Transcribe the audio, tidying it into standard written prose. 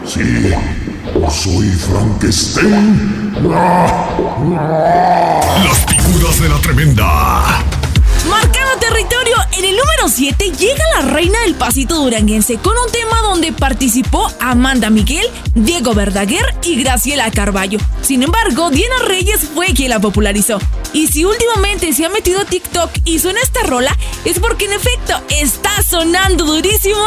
Sí, yo soy Frankenstein. Las picudas de la tremenda. Marcando territorio, en el número 7 llega la reina del pasito duranguense con un tema donde participó Amanda Miguel, Diego Verdaguer y Graciela Carballo. Sin embargo, Diana Reyes fue quien la popularizó. Y si últimamente se ha metido a TikTok y suena esta rola, es porque en efecto está sonando durísimo